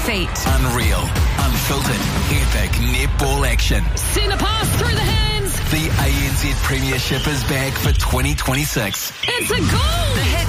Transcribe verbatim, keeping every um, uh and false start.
feet. Unreal, unfiltered, epic netball action. Centre pass through the hands. The A N Z Premiership is back for twenty twenty-six. It's a goal. The hit